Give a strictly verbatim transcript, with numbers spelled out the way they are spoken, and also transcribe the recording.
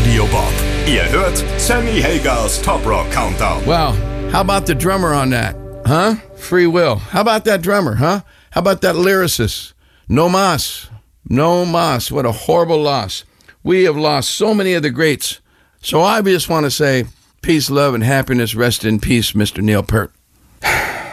Radio Bob. Ihr hört Sammy Hagers Top Rock Countdown. Wow, how about the drummer on that? Huh? Free Will. How about that drummer, huh? How about that lyricist? No mas. No mas. What a horrible loss. We have lost so many of the greats. So I just want to say peace, love, and happiness. Rest in peace, Mister Neil Peart.